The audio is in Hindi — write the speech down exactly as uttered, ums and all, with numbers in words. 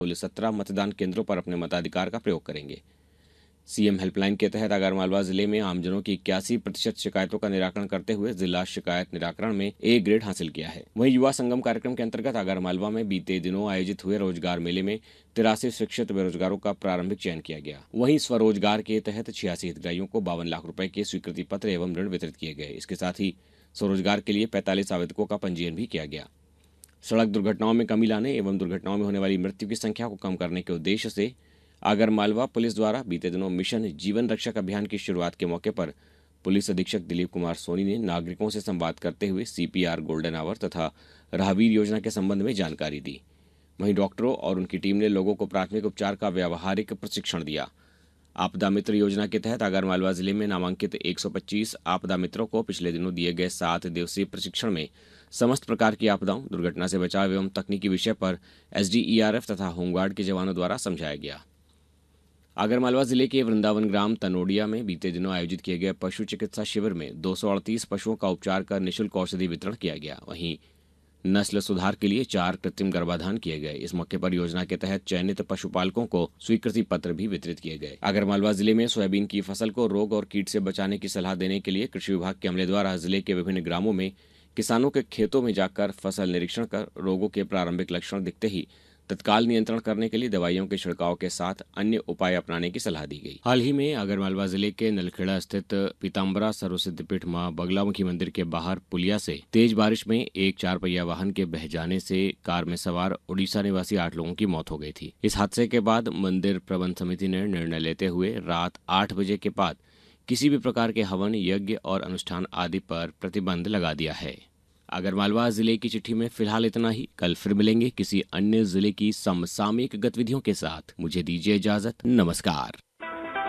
कुल सत्रह मतदान केंद्रों पर अपने मताधिकार का प्रयोग करेंगे। सीएम हेल्पलाइन के तहत आगरमालवा जिले में आमजनों की इक्यासी प्रतिशत शिकायतों का निराकरण करते हुए जिला शिकायत निराकरण में ए ग्रेड हासिल किया है। वहीं युवा संगम कार्यक्रम के अंतर्गत आगरमालवा में बीते दिनों आयोजित हुए रोजगार मेले में तिरासी शिक्षित बेरोजगारों का प्रारंभिक चयन किया गया। वहीं स्वरोजगार के तहत छियासी हितग्राहियों को बावन लाख रुपए के स्वीकृति पत्र एवं ऋण वितरित किए गए। इसके साथ ही स्वरोजगार के लिए पैंतालीस आवेदकों का पंजीयन भी किया गया। सड़क दुर्घटनाओं में कमी लाने एवं दुर्घटनाओं में होने वाली मृत्यु की संख्या को कम करने के उद्देश्य से आगरमालवा पुलिस द्वारा बीते दिनों मिशन जीवन रक्षक अभियान की शुरुआत के मौके पर पुलिस अधीक्षक दिलीप कुमार सोनी ने नागरिकों से संवाद करते हुए सीपीआर गोल्डन आवर तथा राहवीर योजना के संबंध में जानकारी दी। वहीं डॉक्टरों और उनकी टीम ने लोगों को प्राथमिक उपचार का व्यावहारिक प्रशिक्षण दिया। आपदा मित्र योजना के तहत आगरमालवा जिले में नामांकित एक सौ पच्चीस आपदा मित्रों को पिछले दिनों दिए गए सात दिवसीय प्रशिक्षण में समस्त प्रकार की आपदाओं, दुर्घटना से बचाव एवं तकनीकी विषय पर एसडीईआरएफ तथा होमगार्ड के जवानों द्वारा समझाया गया। आगरमालवा जिले के वृंदावन ग्राम तनोडिया में बीते दिनों आयोजित किए गए पशु चिकित्सा शिविर में दो सौ अड़तीस पशुओं का उपचार कर निःशुल्क औषधि वितरण किया गया। वहीं नस्ल सुधार के लिए चार कृत्रिम गर्भाधान किए गए। इस मौके पर योजना के तहत चयनित पशुपालकों को स्वीकृति पत्र भी वितरित किए गए। आगरमालवा जिले में सोयाबीन की फसल को रोग और कीट से बचाने की सलाह देने के लिए कृषि विभाग के अमले द्वारा जिले के विभिन्न ग्रामों में किसानों के खेतों में जाकर फसल निरीक्षण कर रोगों के प्रारंभिक लक्षण दिखते ही तत्काल नियंत्रण करने के लिए दवाइयों के छिड़काव के साथ अन्य उपाय अपनाने की सलाह दी गई। हाल ही में आगरमालवा जिले के नलखेड़ा स्थित पीताम्बरा सर्वसिद्ध पीठ मां बगलामुखी मंदिर के बाहर पुलिया से तेज बारिश में एक चार पहिया वाहन के बह जाने से कार में सवार उड़ीसा निवासी आठ लोगों की मौत हो गई थी। इस हादसे के बाद मंदिर प्रबंध समिति ने निर्णय लेते हुए रात आठ बजे के बाद किसी भी प्रकार के हवन, यज्ञ और अनुष्ठान आदि पर प्रतिबंध लगा दिया है। आगरमालवा जिले की चिट्ठी में फिलहाल इतना ही। कल फिर मिलेंगे किसी अन्य जिले की समसामयिक गतिविधियों के साथ। मुझे दीजिए इजाजत। नमस्कार।